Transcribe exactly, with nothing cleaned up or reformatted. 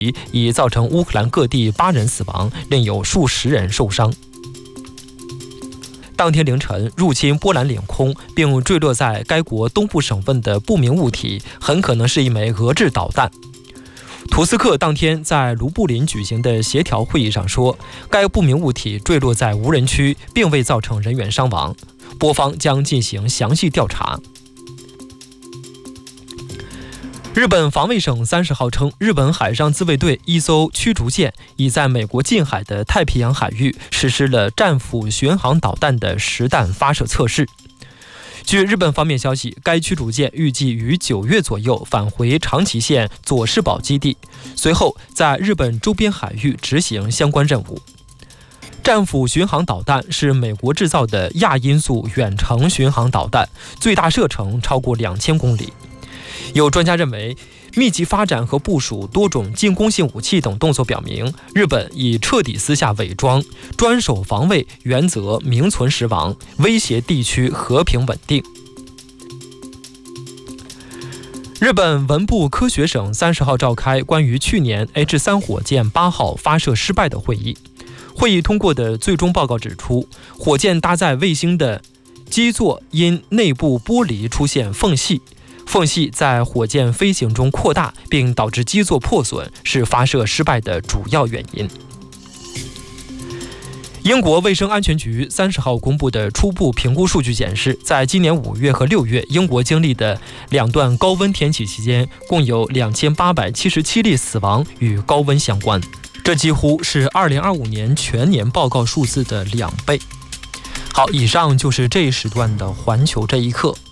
已造成乌克兰各地八人死亡，另有数十人受伤。当天凌晨，入侵波兰领空并坠落在该国东部省份的不明物体，很可能是一枚俄制导弹。图斯克当天在卢布林举行的协调会议上说，该不明物体坠落在无人区，并未造成人员伤亡，波方将进行详细调查。日本防卫省三十号称，日本海上自卫队一艘驱逐舰已在美国近海的太平洋海域实施了战斧巡航导弹的实弹发射测试。据日本方面消息，该驱逐舰预计于九月左右返回长崎县佐世保基地，随后在日本周边海域执行相关任务。战斧巡航导弹是美国制造的亚音速远程巡航导弹，最大射程超过两千公里。有专家认为，密集发展和部署多种进攻性武器等动作表明，日本已彻底撕下伪装、专守防卫原则名存实亡，威胁地区和平稳定。日本文部科学省三十号召开关于去年 H 三 火箭八号发射失败的会议。会议通过的最终报告指出，火箭搭载卫星的基座因内部玻璃出现缝隙。缝隙在火箭飞行中扩大，并导致基座破损，是发射失败的主要原因。英国卫生安全局三十号公布的初步评估数据显示，在今年五月和六月，英国经历的两段高温天气期间，共有两千八百七十七例死亡与高温相关，这几乎是二零二五年全年报告数字的两倍。好，以上就是这一时段的环球这一刻。